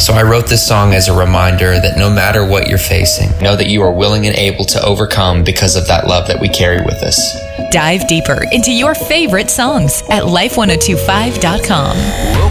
So I wrote this song as a reminder that no matter what you're facing, know that you are willing and able to overcome because of that love that we carry with us. Dive deeper into your favorite songs at life1025.com.